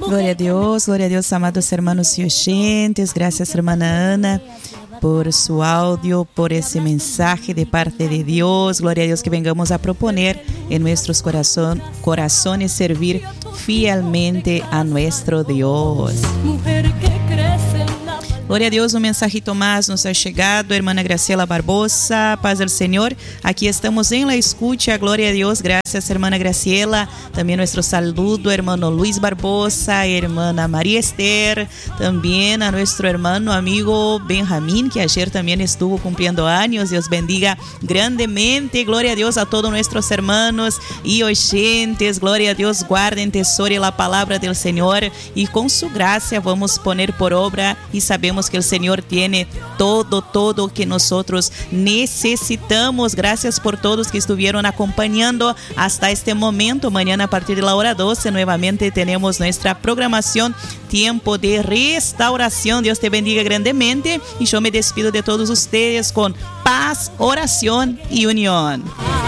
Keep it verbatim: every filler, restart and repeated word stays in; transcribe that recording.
Glória a Deus, glória a Deus, amados hermanos y oyentes. Gracias, hermana Ana, por su audio, por ese mensaje de parte de Dios. Gloria a Dios, que vengamos a proponer en nuestros corazón, corazones servir fielmente a nuestro Dios. Glória a Deus, um mensajito mais nos é chegado, hermana Graciela Barbosa, paz do Senhor. Aqui estamos em la escucha, glória a Deus, gracias, hermana Graciela. Também nosso saludo, hermano Luis Barbosa, hermana Maria Esther, também a nosso hermano amigo Benjamín, que ayer também estuvo cumpriendo años. Deus bendiga grandemente, glória a Deus a todos nossos hermanos e oyentes, glória a Deus, guardem, tesoure a palavra do Senhor e com sua graça vamos poner por obra e sabemos que o Senhor tiene todo, todo que nosotros necesitamos. Gracias por todos que estuvieron acompañando hasta este momento. Mañana a partir de la hora doce nuevamente tenemos nuestra programación Tiempo de Restauración. Dios te bendiga grandemente y yo me despido de todos ustedes con paz, oración y unión.